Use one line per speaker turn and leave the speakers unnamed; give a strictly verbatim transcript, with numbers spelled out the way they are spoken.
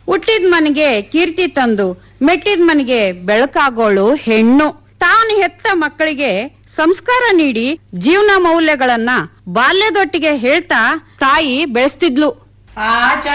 ಹುಟ್ಟಿದ ಮನೆಗೆ ಕೀರ್ತಿ ತಂದು ಮೆಟ್ಟಿದ ಮನೆಗೆ ಬೆಳಕಾಗೋಳು ಹೆಣ್ಣು. ತಾನು ಹೆತ್ತ ಮಕ್ಕಳಿಗೆ ಸಂಸ್ಕಾರ ನೀಡಿ ಜೀವನ ಮೌಲ್ಯಗಳನ್ನ ಬಾಲ್ಯದೊಟ್ಟಿಗೆ ಹೇಳ್ತಾ ತಾಯಿ ಬೆಳೆಸ್ತಿದ್ಲು.